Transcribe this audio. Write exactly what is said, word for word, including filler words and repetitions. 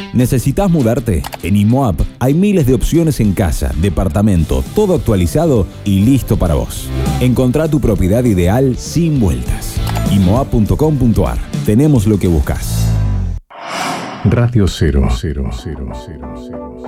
¿Necesitas mudarte? En IMOAP hay miles de opciones en casa, departamento, todo actualizado y listo para vos. Encontrá tu propiedad ideal sin vueltas. imoap punto com punto ar. Tenemos lo que buscas. Radio Cero. Cero, cero, cero, cero.